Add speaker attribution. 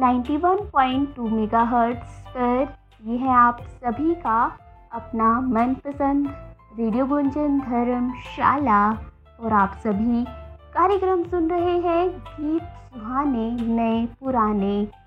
Speaker 1: 91.2 megahertz पर ये है आप सभी का अपना मनपसंद रेडियो गुंजन धर्मशाला। और आप सभी कार्यक्रम सुन रहे हैं गीत सुहाने नए पुराने।